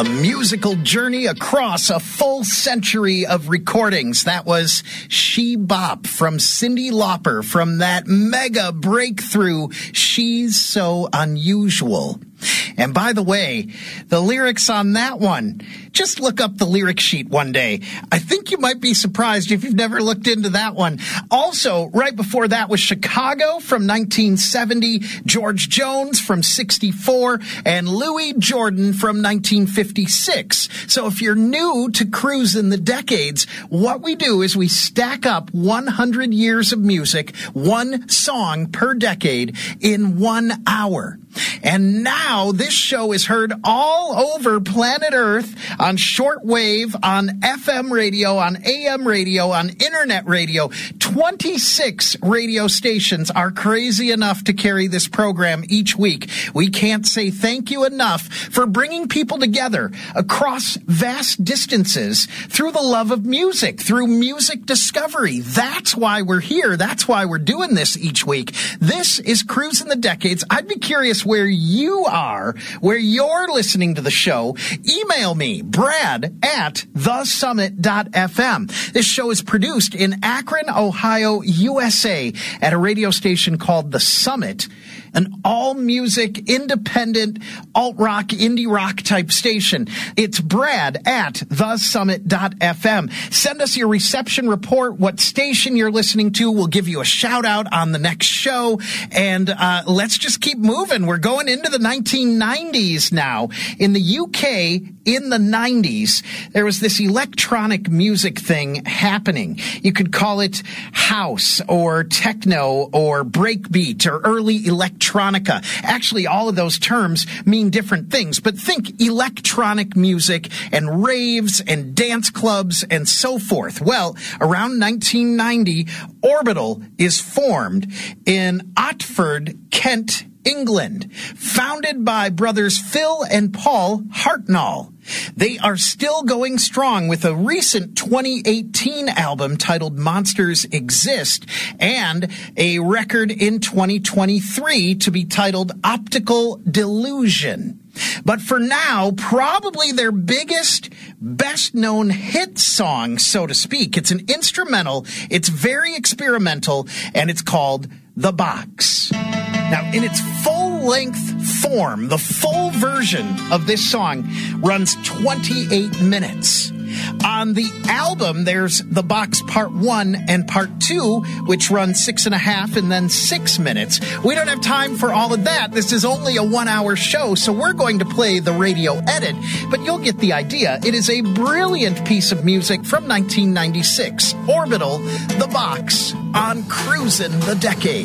A musical journey across a full century of recordings. That was She Bop from Cyndi Lauper from that mega breakthrough, She's So Unusual. And by the way, the lyrics on that one, just look up the lyric sheet one day. I think you might be surprised if you've never looked into that one. Also, right before that was Chicago from 1970, George Jones from 64, and Louis Jordan from 1956. So if you're new to Cruising the Decades, what we do is we stack up 100 years of music, one song per decade in 1 hour. And now this show is heard all over planet Earth on shortwave, on FM radio, on AM radio, on internet radio. 26 radio stations are crazy enough to carry this program each week. We can't say thank you enough for bringing people together across vast distances through the love of music, through music discovery. That's why we're here. That's why we're doing this each week. This is Cruising the Decades. I'd be curious where you are, where you're listening to the show. Email me, brad@thesummit.fm. This show is produced in Akron, Ohio, USA, at a radio station called The Summit, an all-music, independent, alt-rock, indie rock type station. It's brad@thesummit.fm. Send us your reception report, what station you're listening to. We'll give you a shout-out on the next show, and let's just keep moving. We're going into the 1990s now. In the UK, in the 90s, there was this electronic music thing happening. You could call it house or techno or breakbeat or early electronica. Actually, all of those terms mean different things, but think electronic music and raves and dance clubs and so forth. Well, around 1990, Orbital is formed in Otford, Kent, England, founded by brothers Phil and Paul Hartnell. They are still going strong with a recent 2018 album titled Monsters Exist and a record in 2023 to be titled Optical Delusion. But for now, probably their biggest, best-known hit song, so to speak. It's an instrumental, it's very experimental, and it's called The Box. Now, in its full-length form, the full version of this song runs 28 minutes. On the album, there's The Box Part 1 and Part 2, which run 6.5 and then 6 minutes. We don't have time for all of that. This is only a 1-hour show, so we're going to play the radio edit, but you'll get the idea. It is a brilliant piece of music from 1996. Orbital, The Box, on Cruising the Decade.